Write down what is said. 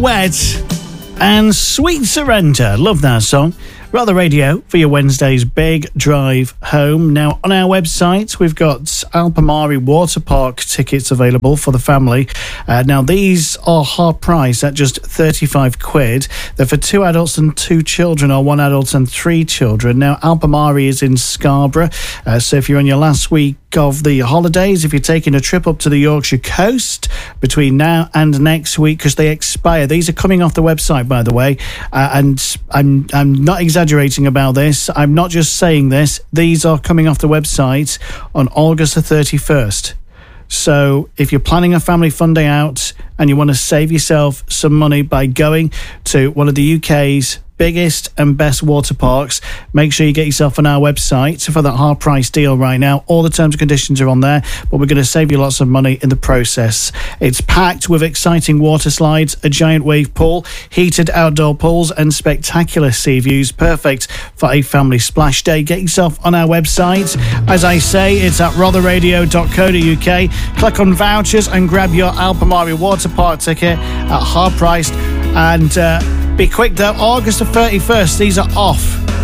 Wet and Sweet Surrender. Love that song. Rother Radio for your Wednesday's big drive home. Now, on our website, we've got Alpamari Water Park tickets available for the family. Now, these are half price at just 35 quid. They're for 2 adults and 2 children, or 1 adult and 3 children. Now, Alpamari is in Scarborough, so if you're on your last week of the holidays, if you're taking a trip up to the Yorkshire coast between now and next week, because they expire. These are coming off the website, by the way, and I'm not exaggerating about this. I'm not just saying this. These are coming off the website on August the 31st. So if you're planning a family fun day out and you want to save yourself some money by going to one of the UK's biggest and best water parks, make sure you get yourself on our website for that half price deal right now. All the terms and conditions are on there, but we're going to save you lots of money in the process. It's packed with exciting water slides, a giant wave pool, heated outdoor pools and spectacular sea views, perfect for a family splash day. Get yourself on our website. As I say, it's at rotherradio.co.uk. Click on vouchers and grab your Alpamari Water Park ticket at half price. And be quick though, August the 31st, these are off.